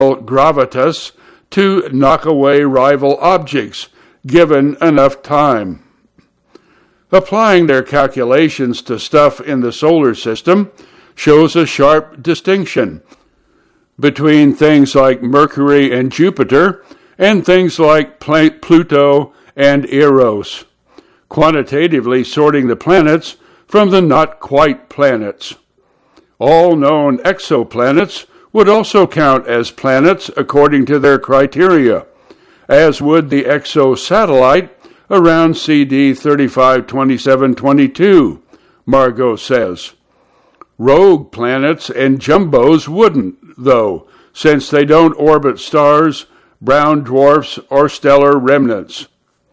gravitas to knock away rival objects, given enough time. Applying their calculations to stuff in the solar system shows a sharp distinction between things like Mercury and Jupiter and things like Pluto and Eros, quantitatively sorting the planets from the not-quite planets. All known exoplanets would also count as planets according to their criteria, as would the exosatellite around CD 352722, Margot says. Rogue planets and jumbos wouldn't, though, since they don't orbit stars, brown dwarfs, or stellar remnants.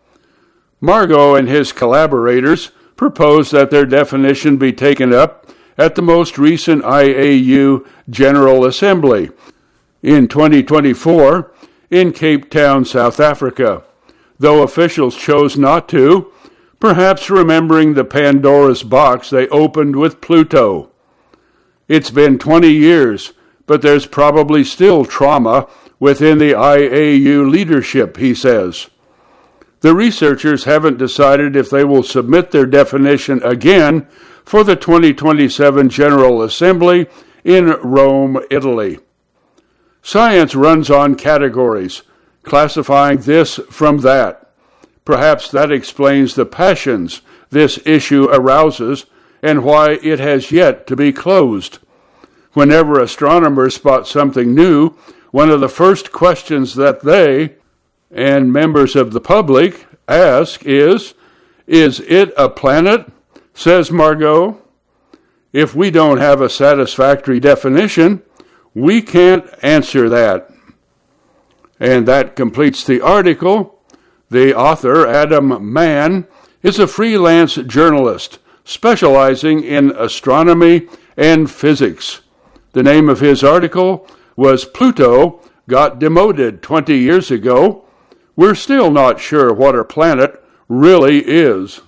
Margot and his collaborators proposed that their definition be taken up at the most recent IAU General Assembly in 2024 in Cape Town, South Africa, though officials chose not to, perhaps remembering the Pandora's box they opened with Pluto. It's been 20 years, but there's probably still trauma within the IAU leadership, he says. The researchers haven't decided if they will submit their definition again for the 2027 General Assembly in Rome, Italy. Science runs on categories, classifying this from that. Perhaps that explains the passions this issue arouses and why it has yet to be closed. Whenever astronomers spot something new, one of the first questions that they and members of the public ask is it a planet? Says Margot. If we don't have a satisfactory definition, we can't answer that. And that completes the article. The author, Adam Mann, is a freelance journalist specializing in astronomy and physics. The name of his article was Pluto Got Demoted 20 Years Ago. We're still not sure what a planet really is.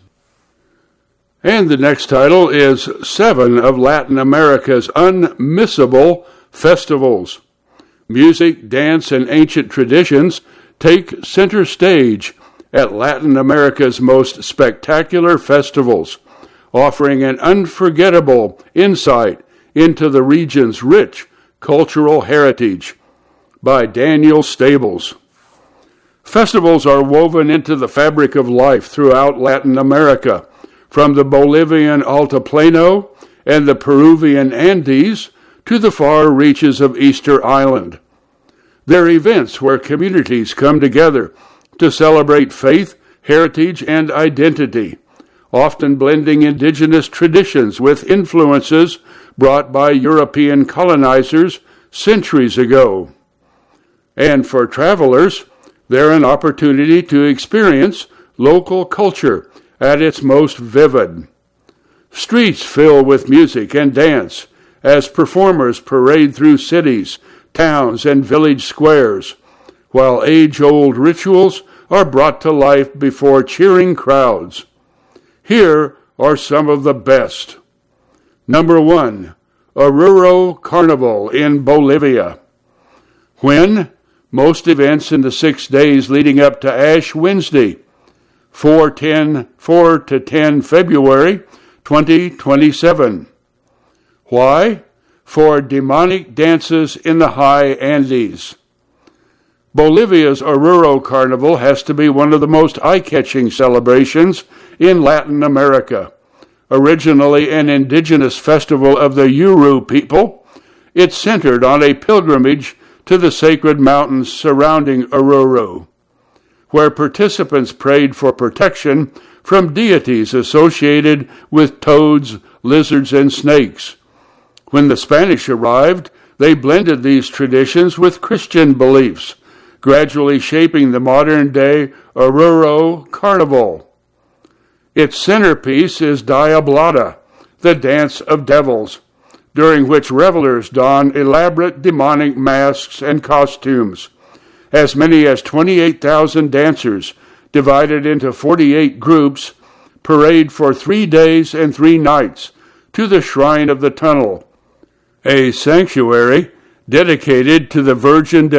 And the next title is 7 of Latin America's Unmissable Festivals. Music, dance, and ancient traditions take center stage at Latin America's most spectacular festivals, offering an unforgettable insight into the region's rich cultural heritage. By Daniel Stables. Festivals are woven into the fabric of life throughout Latin America, from the Bolivian Altiplano and the Peruvian Andes to the far reaches of Easter Island. They're events where communities come together to celebrate faith, heritage, and identity, often blending indigenous traditions with influences brought by European colonizers centuries ago. And for travelers, they're an opportunity to experience local culture at its most vivid. Streets fill with music and dance as performers parade through cities, towns, and village squares, while age-old rituals are brought to life before cheering crowds. Here are some of the best. Number 1, Oruro Carnival in Bolivia. When? Most events in the 6 days leading up to Ash Wednesday, 4 to 10 February 2027. Why? For demonic dances in the high Andes. Bolivia's Oruro Carnival has to be one of the most eye-catching celebrations in Latin America. Originally an indigenous festival of the Yuru people, it centered on a pilgrimage to the sacred mountains surrounding Oruro, where participants prayed for protection from deities associated with toads, lizards, and snakes. When the Spanish arrived, they blended these traditions with Christian beliefs, gradually shaping the modern-day Oruro Carnival. Its centerpiece is Diablada, the Dance of Devils, during which revelers don elaborate demonic masks and costumes. As many as 28,000 dancers, divided into 48 groups, parade for 3 days and 3 nights to the Shrine of the Tunnel, a sanctuary dedicated to the Virgin